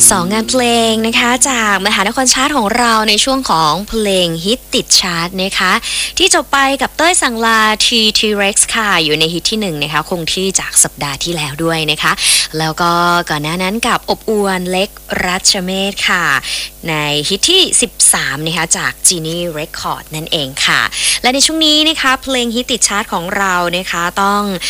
2งานเพลงนะคะจากมหานครชาร์ตของเราในช่วงของเพลงฮิตติดชาร์ตนะคะที่จบไปกับเต้ยสังลา T-Rex ค่ะอยู่ในฮิตที่1นะคะคงที่จากสัปดาห์ที่แล้วด้วยนะคะแล้วก็ก่อนหน้านั้นกับอบอวลเล็กรัชเมศค่ะในฮิตที่13นะคะจาก Genie Record นั่นเองค่ะและในช่วงนี้นะคะเพลงฮิตติดชาร์ตของเรานะคะต้อง